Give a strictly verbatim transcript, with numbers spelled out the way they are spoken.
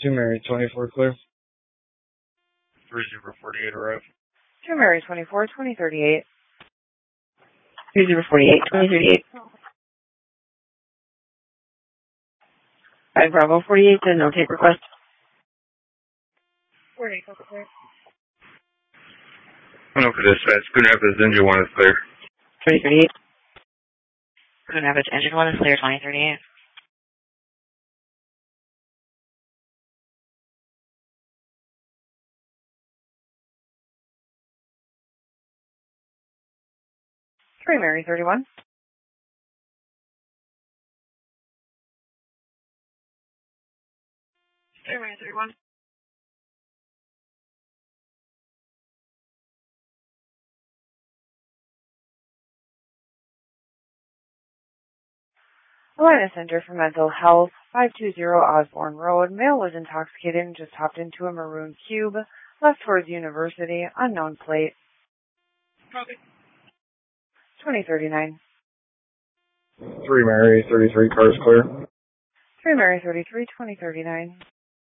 two Mary, twenty-four clear. three zero forty-eight arrive. two Mary, twenty-four, twenty thirty-eight. three zero forty-eight, twenty thirty-eight. five Bravo forty-eight, the no take request. forty-eight, clear. one oh for dispatch. Good Rapids, engine one is clear. twenty thirty-eight. Good Rapids, engine one is clear, twenty thirty-eight. three Mary, thirty-one. three Mary, thirty-one. Alliance Center for Mental Health, five two zero Osborne Road. Male was intoxicated and just hopped into a maroon cube, left towards University, unknown plate. Copy. twenty thirty-nine. three Mary, thirty-three cars clear. three Mary, thirty-three, twenty thirty-nine.